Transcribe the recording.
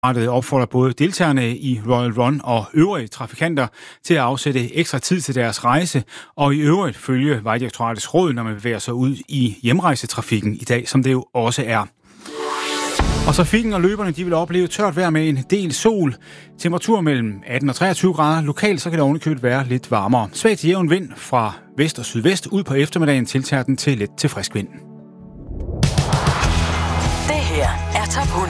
opfordrer både deltagerne i Royal Run og øvrige trafikanter til at afsætte ekstra tid til deres rejse, og i øvrigt følge Vejdirektoratets råd, når man bevæger sig ud i hjemrejsetrafikken i dag, som det jo også er. Og trafikken og løberne, de vil opleve tørt vejr med en del sol. Temperatur mellem 18 og 23 grader. Lokalt så kan det ovenikøbet være lidt varmere. Svag til jævn vind fra vest og sydvest. Ud på eftermiddagen tiltager den til let til frisk vind. Det her er Top 100.